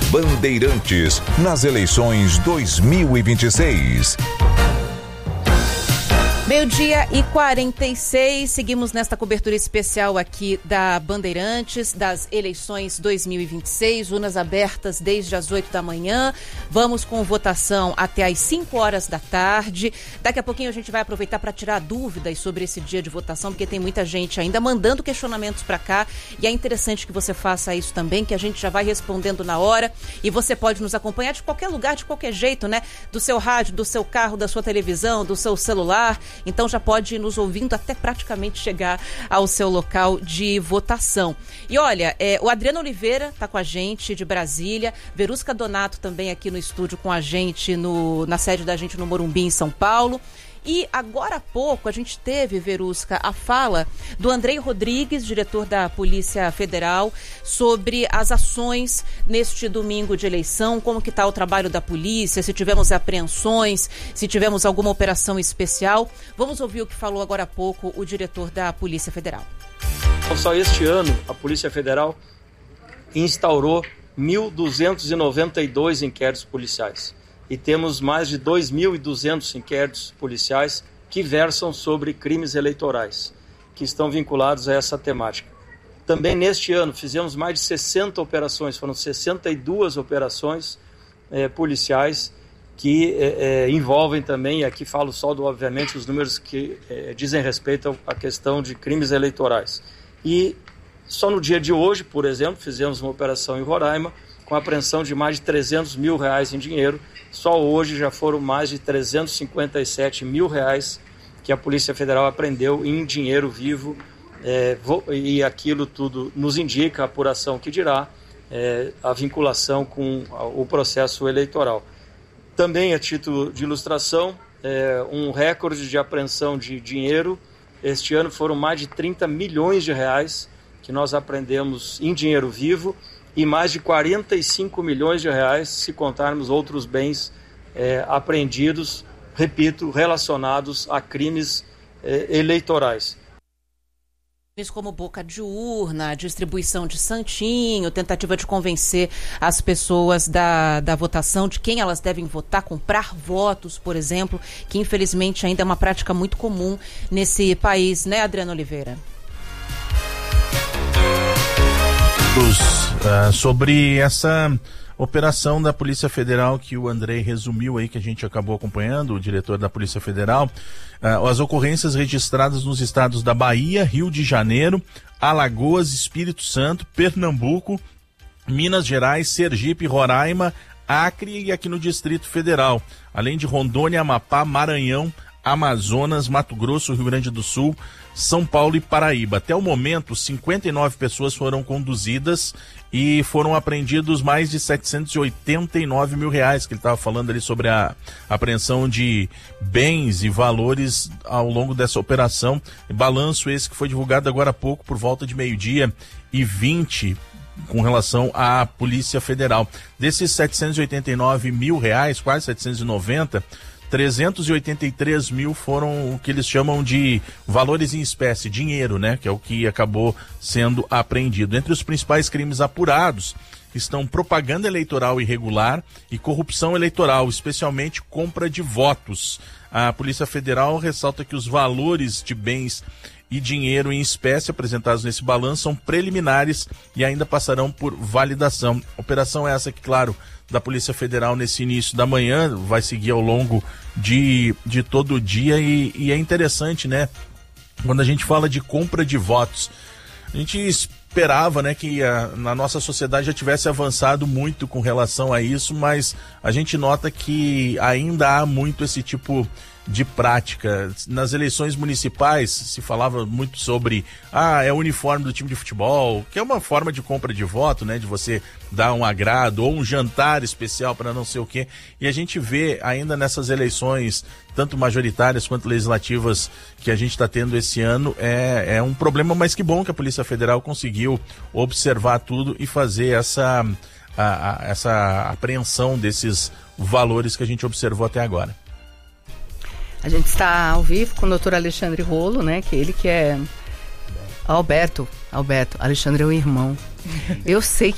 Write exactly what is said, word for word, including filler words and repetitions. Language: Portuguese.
Bandeirantes nas eleições dois mil e vinte e seis. Meio-dia e quarenta e seis, seguimos nesta cobertura especial aqui da Bandeirantes, das eleições dois mil e vinte e seis, urnas abertas desde as oito da manhã, vamos com votação até às cinco horas da tarde. Daqui a pouquinho a gente vai aproveitar para tirar dúvidas sobre esse dia de votação, porque tem muita gente ainda mandando questionamentos para cá, e é interessante que você faça isso também, que a gente já vai respondendo na hora, e você pode nos acompanhar de qualquer lugar, de qualquer jeito, né? Do seu rádio, do seu carro, da sua televisão, do seu celular. Então já pode ir nos ouvindo até praticamente chegar ao seu local de votação. E olha, é, o Adriano Oliveira está com a gente de Brasília, Verusca Donato também aqui no estúdio com a gente, no, na sede da gente no Morumbi, em São Paulo. E agora há pouco a gente teve, Verusca, a fala do Andrei Rodrigues, diretor da Polícia Federal, sobre as ações neste domingo de eleição, como que está o trabalho da polícia, se tivemos apreensões, se tivemos alguma operação especial. Vamos ouvir o que falou agora há pouco o diretor da Polícia Federal. Só este ano a Polícia Federal instaurou mil duzentos e noventa e dois inquéritos policiais. E temos mais de dois mil e duzentos inquéritos policiais que versam sobre crimes eleitorais, que estão vinculados a essa temática. Também neste ano fizemos mais de sessenta operações, foram sessenta e duas operações eh, policiais que eh, envolvem também, e aqui falo só, do, obviamente, os números que eh, dizem respeito à questão de crimes eleitorais. E só no dia de hoje, por exemplo, fizemos uma operação em Roraima, com a apreensão de mais de trezentos mil reais em dinheiro. Só hoje já foram mais de trezentos e cinquenta e sete mil reais que a Polícia Federal apreendeu em dinheiro vivo, é, e aquilo tudo nos indica, a apuração que dirá, é, a vinculação com o processo eleitoral. Também, a título de ilustração, é, um recorde de apreensão de dinheiro. Este ano foram mais de trinta milhões de reais que nós apreendemos em dinheiro vivo, e mais de quarenta e cinco milhões de reais, se contarmos outros bens é, apreendidos, repito, relacionados a crimes é, eleitorais. Como boca de urna, distribuição de santinho, tentativa de convencer as pessoas da, da votação, de quem elas devem votar, comprar votos, por exemplo, que infelizmente ainda é uma prática muito comum nesse país, né, Adriano Oliveira? Uh, sobre essa operação da Polícia Federal que o Andrei resumiu aí, que a gente acabou acompanhando, o diretor da Polícia Federal, uh, as ocorrências registradas nos estados da Bahia, Rio de Janeiro, Alagoas, Espírito Santo, Pernambuco, Minas Gerais, Sergipe, Roraima, Acre e aqui no Distrito Federal, além de Rondônia, Amapá, Maranhão, Amazonas, Mato Grosso, Rio Grande do Sul, São Paulo e Paraíba. Até o momento, cinquenta e nove pessoas foram conduzidas e foram apreendidos mais de setecentos e oitenta e nove mil reais, que ele estava falando ali sobre a apreensão de bens e valores ao longo dessa operação. Balanço esse que foi divulgado agora há pouco, por volta de meio-dia e vinte, com relação à Polícia Federal. Desses setecentos e oitenta e nove mil reais, quase setecentos e noventa, trezentos e oitenta e três mil foram o que eles chamam de valores em espécie, dinheiro, né? Que é o que acabou sendo apreendido. Entre os principais crimes apurados estão propaganda eleitoral irregular e corrupção eleitoral, especialmente compra de votos. A Polícia Federal ressalta que os valores de bens e dinheiro em espécie apresentados nesse balanço são preliminares e ainda passarão por validação. Operação essa que, claro, da Polícia Federal nesse início da manhã, vai seguir ao longo de, de todo o dia e, e é interessante, né? Quando a gente fala de compra de votos, a gente esperava, né, que a, na nossa sociedade já tivesse avançado muito com relação a isso, mas a gente nota que ainda há muito esse tipo de prática. Nas eleições municipais se falava muito sobre ah, é o uniforme do time de futebol, que é uma forma de compra de voto, né, de você dar um agrado ou um jantar especial para não sei o quê, e a gente vê ainda nessas eleições, tanto majoritárias quanto legislativas, que a gente está tendo esse ano, é, é um problema, mas que bom que a Polícia Federal conseguiu observar tudo e fazer essa, a, a, essa apreensão desses valores que a gente observou até agora. A gente está ao vivo com o doutor Alexandre Rolo, né? Que ele que é... Alberto, Alberto, Alexandre é o irmão. Eu sei